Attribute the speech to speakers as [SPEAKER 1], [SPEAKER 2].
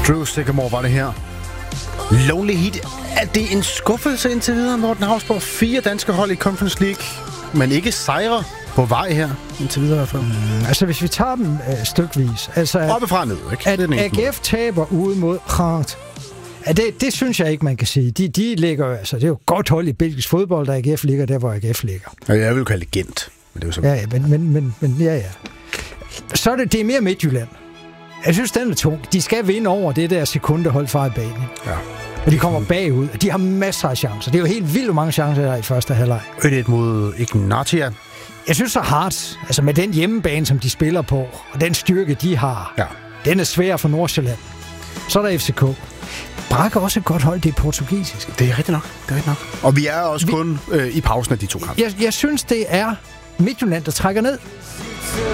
[SPEAKER 1] Drew Sycamore var det her. Lonely Heat. Er det en skuffelse indtil videre, Morten Hausborg? 4 danske hold i Conference League, men ikke sejre på vej her, indtil videre i hvert fald.
[SPEAKER 2] Altså, hvis vi tager dem stykvis. Altså,
[SPEAKER 1] oppefra ned, ikke?
[SPEAKER 2] At AGF taber ude mod Rant. Det synes jeg ikke, man kan sige. De ligger altså, det er jo godt hold i belgisk fodbold, der AGF ligger der, hvor AGF ligger.
[SPEAKER 1] Ja, jeg vil kalde det Gent. Men det er jo så...
[SPEAKER 2] Ja, men ja. Så er det er mere Midtjylland. Jeg synes, den er tung. De skal vinde over det der sekundehold fra i banen.
[SPEAKER 1] Ja.
[SPEAKER 2] Og de kommer bagud, og de har masser af chancer. Det er jo helt vildt mange chancer der i første halvleg.
[SPEAKER 1] 1-1 mod Ignatia.
[SPEAKER 2] Jeg synes så Hearts, altså med den hjemmebane, som de spiller på, og den styrke, de har, den er svær for Nordsjælland. Så er der FCK. Braga også et godt hold, det er portugisisk.
[SPEAKER 1] Det er rigtigt nok. Og vi er også kun i pausen af de 2 kampe.
[SPEAKER 2] Jeg synes, det er Midtjylland, der trækker ned.